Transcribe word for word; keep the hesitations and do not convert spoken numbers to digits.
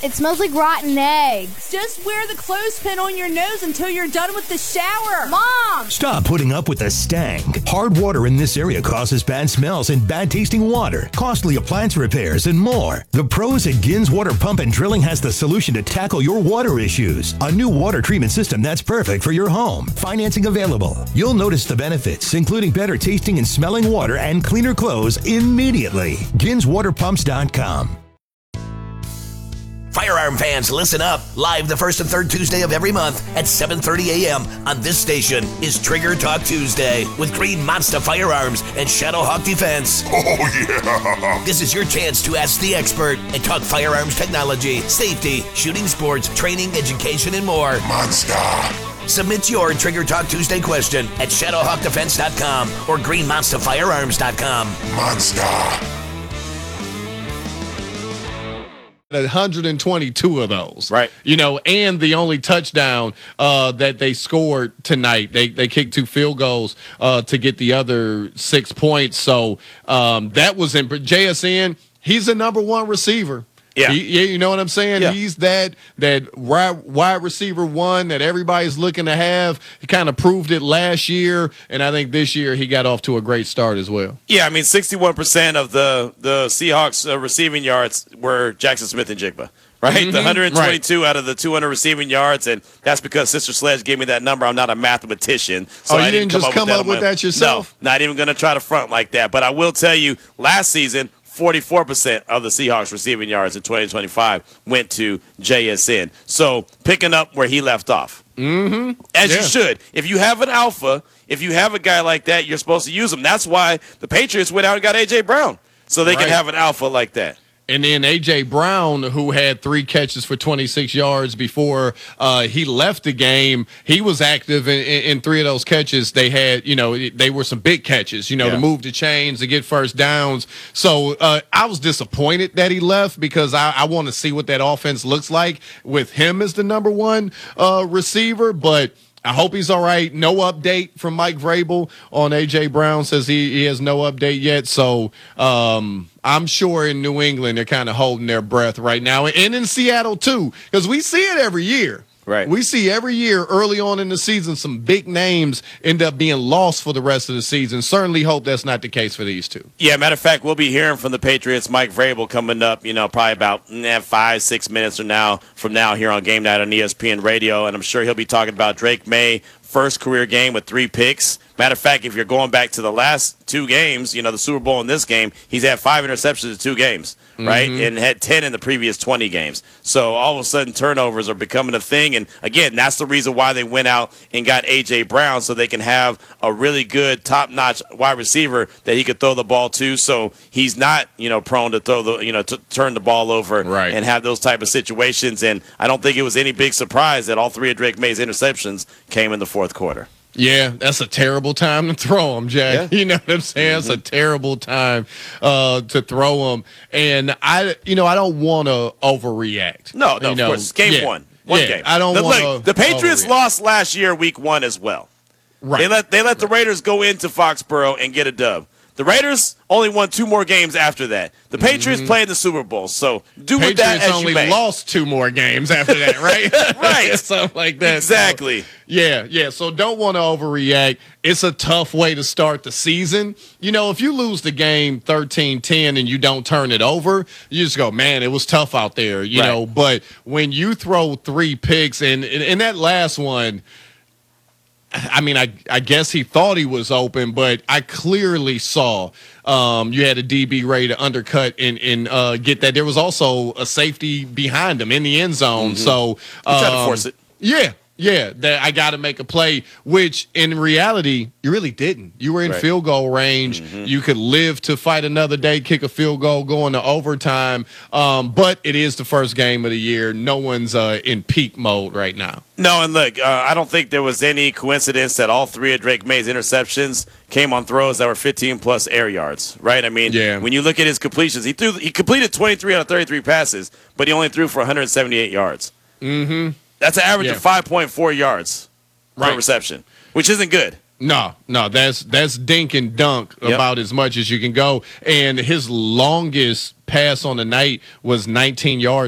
It smells like rotten eggs. Just wear the clothespin on your nose until you're done with the shower. Mom! Stop putting up with the stank. Hard water in this area causes bad smells and bad tasting water, costly appliance repairs, and more. The pros at Gins Water Pump and Drilling has the solution to tackle your water issues. A new water treatment system that's perfect for your home. Financing available. You'll notice the benefits, including better tasting and smelling water and cleaner clothes immediately. Gins Water Pumps dot com. Firearm fans, listen up. Live the first and third Tuesday of every month at seven thirty a.m. on this station is Trigger Talk Tuesday with Green Monster Firearms and Shadowhawk Defense. Oh, yeah. This is your chance to ask the expert and talk firearms technology, safety, shooting sports, training, education, and more. Monster. Submit your Trigger Talk Tuesday question at shadowhawk defense dot com or green monster firearms dot com. Monster. one hundred twenty-two of those, right? You know, and the only touchdown uh, that they scored tonight, they they kicked two field goals uh, to get the other six points. So um, that was in J S N. He's the number one receiver. Yeah, he, you know what I'm saying? Yeah. He's that that wide, wide receiver one that everybody's looking to have. He kind of proved it last year, and I think this year he got off to a great start as well. Yeah, I mean, sixty-one percent of the the Seahawks uh, receiving yards were Jackson Smith-Njigba. Right, Mm-hmm. the one hundred twenty-two right. out of the two hundred receiving yards, and that's because Sister Sledge gave me that number. I'm not a mathematician, so oh, you I didn't, didn't just come up come with up that, with that yourself? No, not even going to try to front like that. But I will tell you, last season, forty-four percent of the Seahawks receiving yards in twenty twenty-five went to J S N. So picking up where he left off, mm-hmm. as yeah. you should. If you have an alpha, if you have a guy like that, you're supposed to use him. That's why the Patriots went out and got A J. Brown, so they right. can have an alpha like that. And then A J. Brown, who had three catches for twenty-six yards before uh, he left the game, he was active in, in, in three of those catches. They had, you know, they were some big catches, you know, yeah. to move the chains, to get first downs. So uh, I was disappointed that he left because I, I want to see what that offense looks like with him as the number one uh, receiver. But I hope he's all right. No update from Mike Vrabel on A J. Brown. Says he, he has no update yet. So um, I'm sure in New England they're kind of holding their breath right now. And in Seattle, too, because we see it every year. Right. We see every year early on in the season some big names end up being lost for the rest of the season. Certainly hope that's not the case for these two. Yeah, matter of fact, we'll be hearing from the Patriots, Mike Vrabel, coming up, you know, probably about eh, five, six minutes from now, from now here on Game Night on E S P N Radio. And I'm sure he'll be talking about Drake May, first career game with three picks. Matter of fact, if you're going back to the last two games, you know, the Super Bowl and this game, he's had five interceptions in two games, right? Mm-hmm. And had ten in the previous twenty games. So all of a sudden turnovers are becoming a thing. And again, that's the reason why they went out and got A J. Brown, so they can have a really good top-notch wide receiver that he could throw the ball to. So he's not, you know, prone to throw the, you know, to turn the ball over right. and have those type of situations. And I don't think it was any big surprise that all three of Drake May's interceptions came in the fourth quarter. Yeah, that's a terrible time to throw them, Jack. Yeah. You know what I'm saying? Mm-hmm. It's a terrible time uh, to throw them. And, I, you know, I don't want to overreact. No, no, you of know, course. Game yeah, one. One yeah, game. I don't the, want look, The Patriots overreact. lost last year week one as well. Right. They let, they let the Raiders go into Foxborough and get a dub. The Raiders only won two more games after that. The Patriots mm-hmm. played the Super Bowl, so do Patriots with that as only you may. lost two more games after that, right? Right. Something like that. Exactly. So, yeah, yeah. So don't want to overreact. It's a tough way to start the season. You know, if you lose the game thirteen ten and you don't turn it over, you just go, man, it was tough out there, you right. know. But when you throw three picks, and in that last one, I mean, I, I guess he thought he was open, but I clearly saw um, you had a D B ready to undercut and, and uh, get that. There was also a safety behind him in the end zone. Mm-hmm. So um, you tried to force it. Yeah. Yeah, that I got to make a play, which in reality, you really didn't. You were in right. field goal range. Mm-hmm. You could live to fight another day, kick a field goal, go into overtime. Um, but it is the first game of the year. No one's uh, in peak mode right now. No, and look, uh, I don't think there was any coincidence that all three of Drake May's interceptions came on throws that were fifteen-plus air yards, right? I mean, yeah. when you look at his completions, he threw he completed twenty-three out of thirty-three passes, but he only threw for one hundred seventy-eight yards. Mm-hmm. That's an average yeah. of five point four yards right. per reception, which isn't good. No, no, that's that's dink and dunk yep. about as much as you can go. And his longest pass on the night was nineteen yards.